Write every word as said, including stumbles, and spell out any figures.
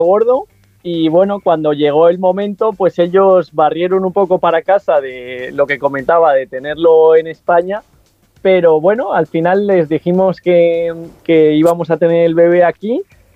gordo. Y bueno, cuando llegó el momento, pues ellos barrieron un poco para casa de lo que comentaba, de tenerlo en España. Pero bueno, al final les dijimos que, que íbamos a tener el bebé aquí